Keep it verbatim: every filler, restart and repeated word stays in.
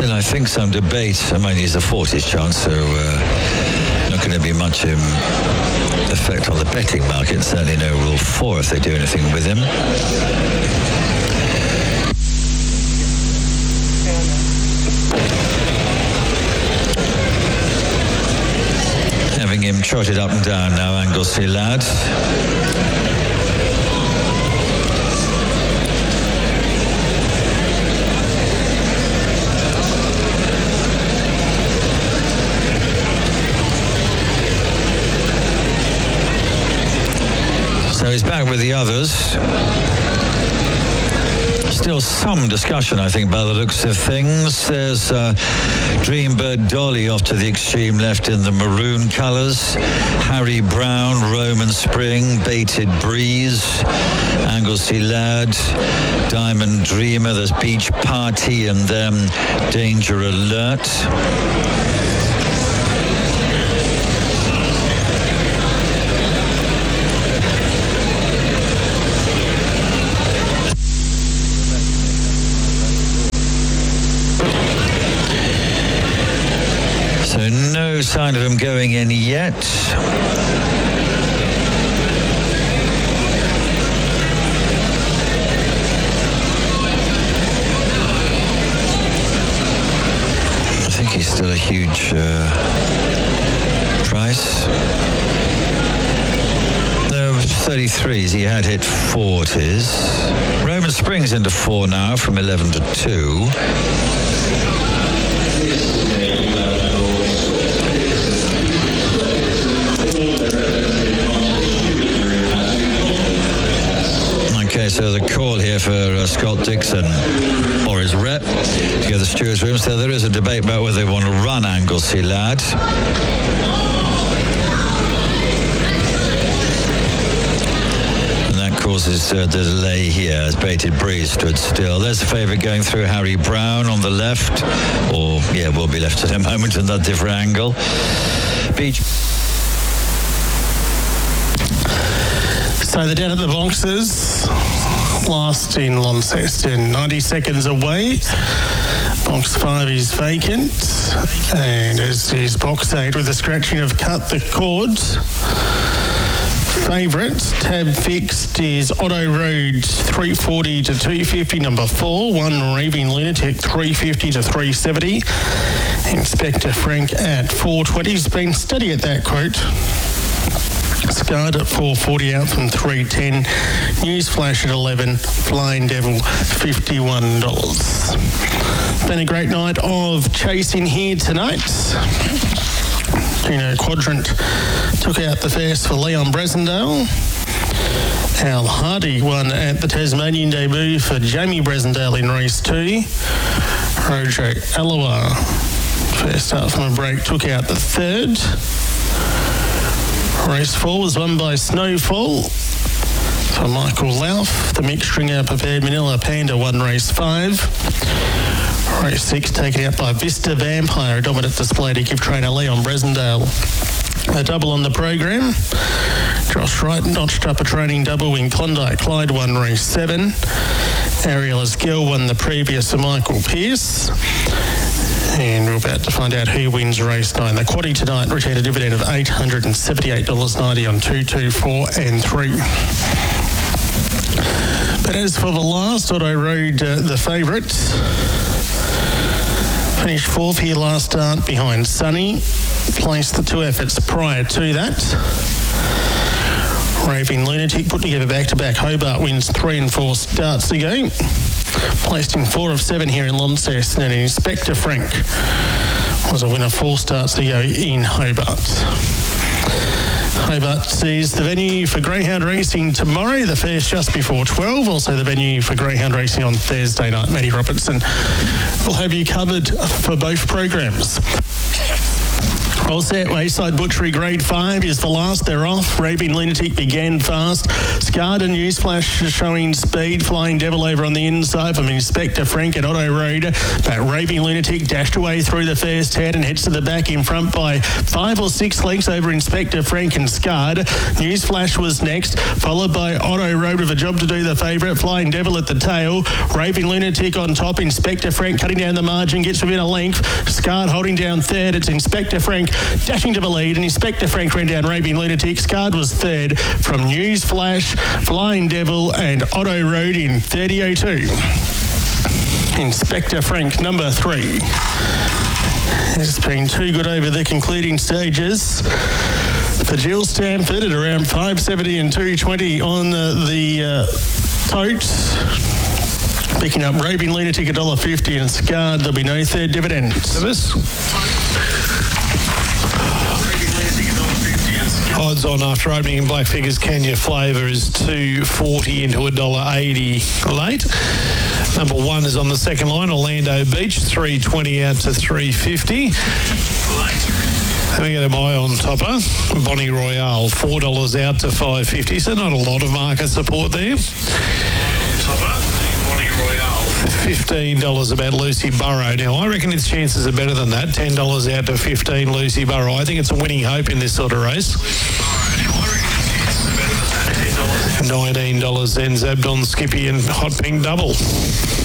Still, I think some debate. I mean, he's a forties chance, so uh, not going to be much um, effect on the betting market. Certainly no rule four if they do anything with him. Having him trotted up and down now, Anglesey Lad. So he's back with the others. Still some discussion, I think, by the looks of things. There's uh, Dreambird Dolly off to the extreme left in the maroon colours. Harry Brown, Roman Spring, Baited Breeze, Anglesey Lad, Diamond Dreamer. There's Beach Party and um, Danger Alert. So no sign of him going in yet. I think he's still a huge uh, price. No, thirty-threes. He had hit forties. Roman Springs into four now from eleven to two. Okay, so the call here for uh, Scott Dixon or his rep to go to the steward's room. So there is a debate about whether they want to run Anglesey Lad. And that causes uh, the delay here as Baited Breeze stood still. There's the favourite going through, Harry Brown on the left. Or, yeah, will be left in a moment in that different angle. Beach. So they're down at the boxes. Last in Launceston, ninety seconds away. Box five is vacant. And as is box eight with the scratching of Cut the Cords. Favourites, tab fixed is Otto Road, three forty to two fifty, number four. One Raving Lunatic, three fifty to three seventy. Inspector Frank at four twenty. He's been steady at that quote. Scarred at four forty, out from three ten. Newsflash at eleven. Flying Devil, fifty-one dollars. Been a great night of chasing here tonight. You know, Quadrant took out the first for Leon Bresendale. Al Hardy won at the Tasmanian debut for Jamie Bresendale in race two. Rojo Alawar, first up from a break, took out the third. Race four was won by Snowfall for Michael Lauf. The mixed stringer prepared Manila Panda won race five. Race six taken out by Vista Vampire, a dominant display to give trainer Leon Bresendale a double on the program. Josh Wright notched up a training double in Klondike Clyde won race seven. Ariel Esquiel won the previous for Michael Pearce. And we're about to find out who wins race nine. The quaddie tonight retained a dividend of eight hundred seventy-eight dollars ninety on two, two, four and three. But as for the last, Otto Road, uh, the favourite, finished fourth here last start behind Sunny. Placed the two efforts prior to that. Raving Lunatic put together back-to-back Hobart wins three and four starts ago. Placed in four of seven here in Launceston, and Inspector Frank was a winner four starts ago in Hobart. Hobart is the venue for greyhound racing tomorrow, the fair's just before twelve, also the venue for greyhound racing on Thursday night. Matty Robertson will have you covered for both programs. All set. Wayside Butchery Grade five is the last. They're off. Raving Lunatic began fast. Scarred and Newsflash showing speed. Flying Devil over on the inside from Inspector Frank at Otto Road. But Raving Lunatic dashed away through the first head and heads to the back in front by five or six lengths over Inspector Frank and Scarred. Newsflash was next, followed by Otto Road with a job to do, the favourite. Flying Devil at the tail. Raving Lunatic on top. Inspector Frank cutting down the margin, gets within a length. Scarred holding down third. It's Inspector Frank dashing to the lead, and Inspector Frank ran down Raving Lunatic. Scarred was third from Newsflash, Flying Devil and Otto Road in thirty oh two. Inspector Frank, number three. It's been too good over the concluding stages. For Jill Stanford at around five seventy and two twenty on uh, the uh, totes. Picking up Raving Lunatic one dollar fifty and Scarred. There'll be no third dividend. Service. Odds on after opening in Black Figures Kenya Flavour is two forty into one dollar eighty late. Number one is on the second line, Orlando Beach, three twenty out to three fifty. Then we get a buy on topper, Bonnie Royale, four dollars out to five fifty, so not a lot of market support there. Topper, Bonnie Royale. fifteen dollars about Lucy Burrow. Now, I reckon its chances are better than that. ten dollars out to fifteen, Lucy Burrow. I think it's a winning hope in this sort of race. nineteen dollars then Zabdon, Skippy and Hot Pink Double.